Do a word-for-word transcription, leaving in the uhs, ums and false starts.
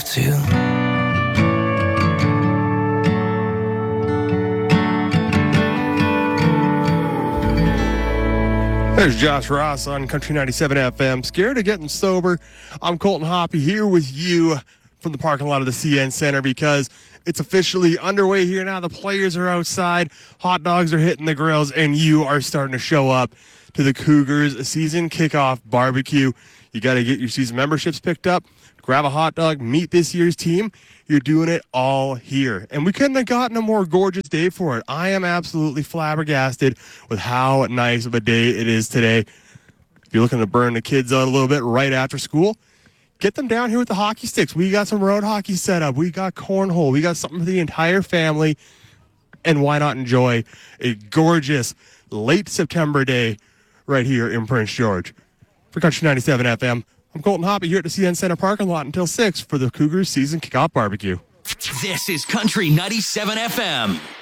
myself to. There's Josh Ross on Country ninety-seven F M. Scared of getting sober? I'm Colton Hoppy here with you from the parking lot of the C N Center because it's officially underway here now. The players are outside, hot dogs are hitting the grills, and you are starting to show up to the Cougars season kickoff barbecue. You got to get your season memberships picked up, grab a hot dog, meet this year's team. You're doing it all here. And we couldn't have gotten a more gorgeous day for it. I am absolutely flabbergasted with how nice of a day it is today. If you're looking to burn the kids out a little bit right after school, get them down here with the hockey sticks. We got some road hockey set up. We got cornhole. We got something for the entire family. And why not enjoy a gorgeous late September day right here in Prince George? For Country ninety-seven F M, I'm Colton Hoppy here at the C N Center parking lot until six for the Cougars season kickoff barbecue. This is Country ninety-seven F M.